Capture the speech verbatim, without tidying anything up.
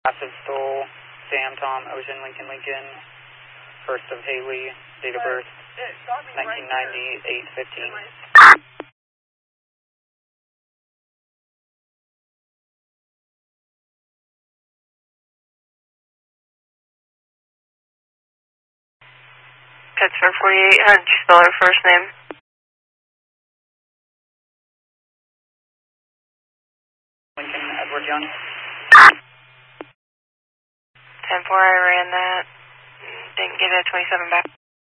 Massive Stoll, Sam, Tom, Ocean, Lincoln, Lincoln, first of Haley, date of birth, nineteen ninety, eight fifteen. Pittsburgh forty-eight, how did you spell her first name? Lincoln, Edward Young. ten four, I ran that. Didn't get a twenty-seven back.